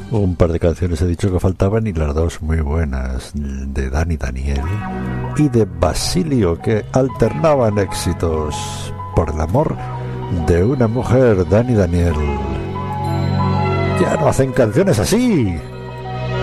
Un par de canciones he dicho que faltaban y las dos muy buenas, de Dani Daniel y de Basilio, que alternaban éxitos por el amor de una mujer. Dani Daniel, ya no hacen canciones así.